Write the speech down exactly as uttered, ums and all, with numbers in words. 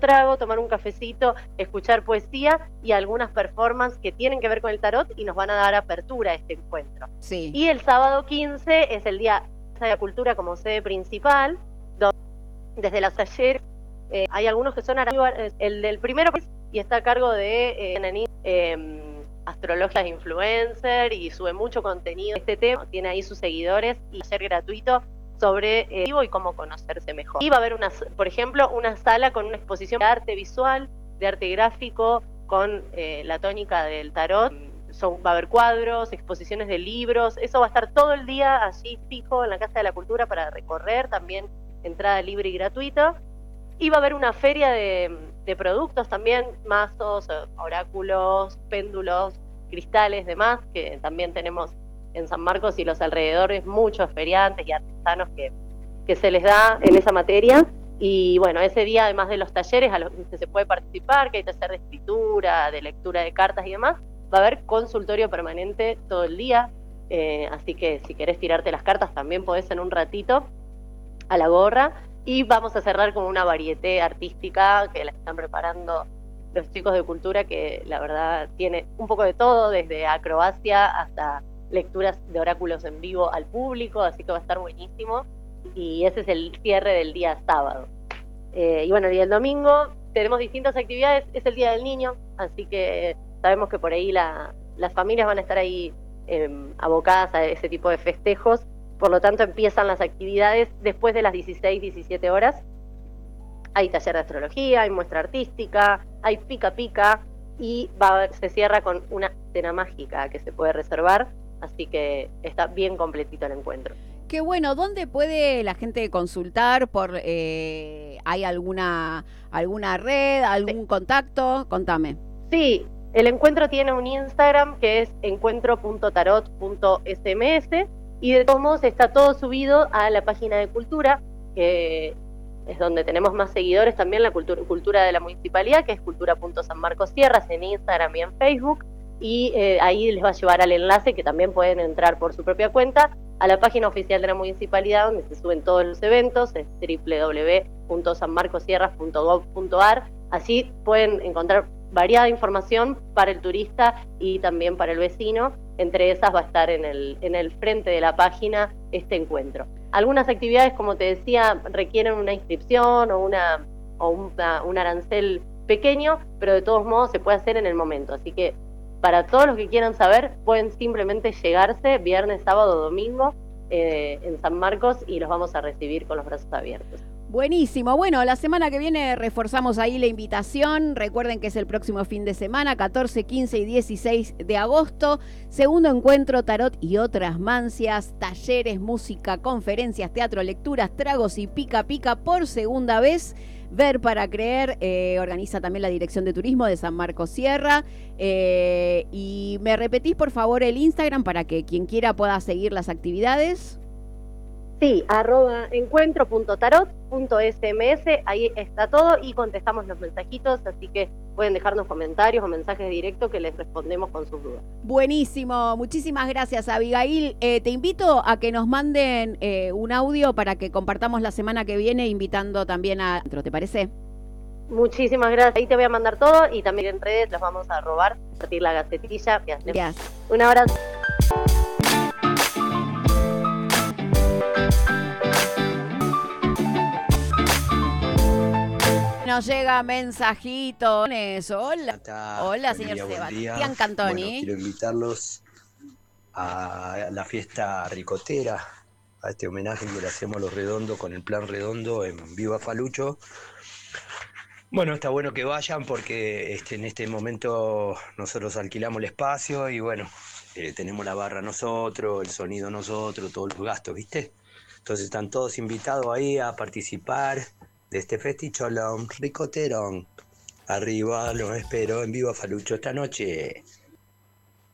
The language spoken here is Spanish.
trago, tomar un cafecito, escuchar poesía y algunas performances que tienen que ver con el tarot y nos van a dar apertura a este encuentro. Sí. Y el sábado quince es el Día de la Cultura como sede principal, donde desde los talleres eh, hay algunos que son arancibia, el del primero y está a cargo de eh, eh, astrología influencer y sube mucho contenido de este tema, tiene ahí sus seguidores y taller gratuito sobre eh, y cómo conocerse mejor. Y va a haber, una, por ejemplo, una sala con una exposición de arte visual, de arte gráfico, con eh, la tónica del tarot. Son, va a haber cuadros, exposiciones de libros, eso va a estar todo el día allí fijo en la Casa de la Cultura para recorrer, también entrada libre y gratuita. Y va a haber una feria de, de productos también, mazos, oráculos, péndulos, cristales, demás, que también tenemos en San Marcos y los alrededores muchos feriantes y artesanos que, que se les da en esa materia. Y bueno, ese día, además de los talleres a los que se puede participar, que hay taller de escritura, de lectura de cartas y demás, va a haber consultorio permanente todo el día, eh, así que si querés tirarte las cartas también podés en un ratito a la gorra. Y vamos a cerrar con una varieté artística que la están preparando los chicos de cultura, que la verdad tiene un poco de todo, desde acrobacia hasta lecturas de oráculos en vivo al público, así que va a estar buenísimo. Y ese es el cierre del día sábado. Eh, y bueno, y el domingo tenemos distintas actividades, es el Día del Niño, así que sabemos que por ahí la, las familias van a estar ahí eh, abocadas a ese tipo de festejos, por lo tanto empiezan las actividades después de las dieciséis, diecisiete horas. Hay taller de astrología, hay muestra artística, hay pica pica y va, se cierra con una cena mágica que se puede reservar, así que está bien completito el encuentro. Qué bueno. ¿Dónde puede la gente consultar? Por eh, ¿hay alguna alguna red, algún sí. contacto? Contame. Sí, el encuentro tiene un Instagram que es encuentro punto tarot punto s m s y de todos modos está todo subido a la página de Cultura, que es donde tenemos más seguidores también, la cultura, cultura de la municipalidad, que es cultura punto san marcos sierras en Instagram y en Facebook, y eh, ahí les va a llevar al enlace que también pueden entrar por su propia cuenta a la página oficial de la municipalidad, donde se suben todos los eventos, es doble u doble u doble u punto san marcos sierras punto gov punto a r. Así pueden encontrar variada información para el turista y también para el vecino. Entre esas va a estar en el, en el frente de la página este encuentro. Algunas actividades, como te decía, requieren una inscripción o, una, o una, un arancel pequeño, pero de todos modos se puede hacer en el momento. Así que para todos los que quieran saber, pueden simplemente llegarse viernes, sábado, domingo eh, en San Marcos y los vamos a recibir con los brazos abiertos. Buenísimo. Bueno, la semana que viene reforzamos ahí la invitación. Recuerden que es el próximo fin de semana, catorce, quince y dieciséis de agosto. Segundo encuentro Tarot y otras mancias, talleres, música, conferencias, teatro, lecturas, tragos y pica pica por segunda vez. Ver para creer, eh, organiza también la Dirección de Turismo de San Marcos Sierra. Eh, y me repetís por favor el Instagram para que quien quiera pueda seguir las actividades. Sí, arroba encuentro punto tarot punto s m s, ahí está todo y contestamos los mensajitos, así que pueden dejarnos comentarios o mensajes directos que les respondemos con sus dudas. Buenísimo, muchísimas gracias Abigail. Eh, te invito a que nos manden eh, un audio para que compartamos la semana que viene, invitando también a... ¿Te parece? Muchísimas gracias, ahí te voy a mandar todo y también en redes los vamos a robar, compartir la gacetilla. Gracias. Un abrazo. Nos llega mensajito. Hola, Tata, hola señor día, Sebastián Cantoni. Bueno, quiero invitarlos a la fiesta ricotera, a este homenaje que le hacemos a Los Redondos con el Plan Redondo en Viva Falucho. Bueno, está bueno que vayan porque este, en este momento nosotros alquilamos el espacio y bueno, eh, tenemos la barra nosotros, el sonido nosotros, todos los gastos, ¿viste? Entonces están todos invitados ahí a participar de este festicholón ricoterón. Arriba los espero en Viva Falucho esta noche.